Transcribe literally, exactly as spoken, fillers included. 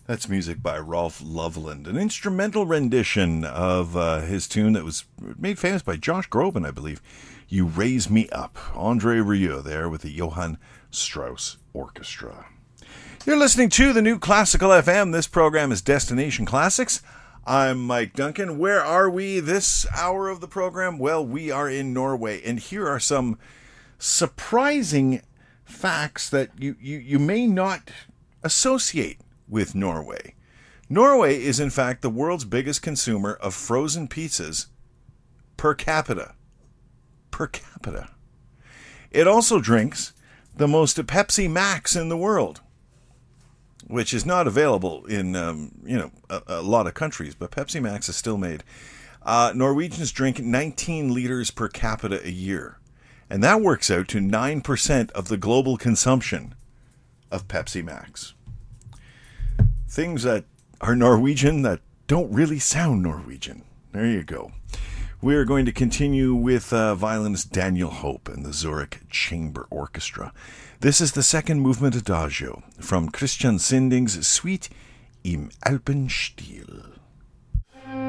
That's music by Rolf Loveland, an instrumental rendition of uh, his tune that was made famous by Josh Groban, I believe. You Raise Me Up. Andre Rieu there with the Johann Strauss Orchestra. You're listening to the New Classical F M. This program is Destination Classics. I'm Mike Duncan. Where are we this hour of the program? Well, we are in Norway, and here are some surprising facts that you, you, you may not associate with Norway. Norway is, in fact, the world's biggest consumer of frozen pizzas per capita. Per capita. It also drinks the most Pepsi Max in the world, which is not available in, um, you know, a, a lot of countries, but Pepsi Max is still made. Uh, Norwegians drink nineteen liters per capita a year, and that works out to nine percent of the global consumption of Pepsi Max. Things that are Norwegian that don't really sound Norwegian. There you go. We are going to continue with uh, violinist Daniel Hope and the Zurich Chamber Orchestra. This is the second movement Adagio from Christian Sinding's Suite im Alpenstil.